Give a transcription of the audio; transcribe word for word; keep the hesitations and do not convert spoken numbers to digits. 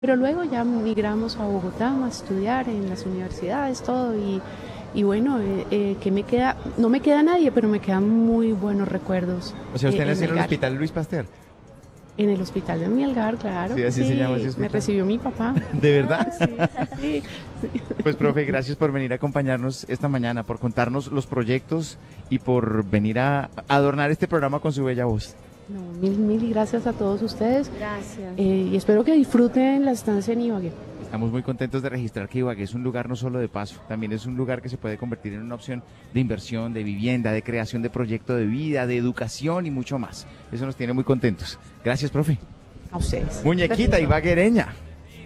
Pero luego ya migramos a Bogotá a estudiar en las universidades, todo, y, y bueno, eh, eh, que me queda, no me queda nadie, pero me quedan muy buenos recuerdos. O sea, usted eh, nació en el Melgar. Hospital Luis Pasteur. En el hospital de Mielgar, claro. Sí, así se llama ese me hospital. recibió mi papá. ¿De verdad? Sí, sí. Pues, profe, gracias por venir a acompañarnos esta mañana, por contarnos los proyectos y por venir a adornar este programa con su bella voz. No, mil, mil gracias a todos ustedes. Gracias. eh, y espero que disfruten la estancia en Ibagué. Estamos muy contentos de registrar que Ibagué es un lugar no solo de paso, también es un lugar que se puede convertir en una opción de inversión, de vivienda, de creación de proyecto de vida, de educación y mucho más. Eso nos tiene muy contentos. Gracias, profe. A ustedes. Muñequita Gracias. ibaguereña.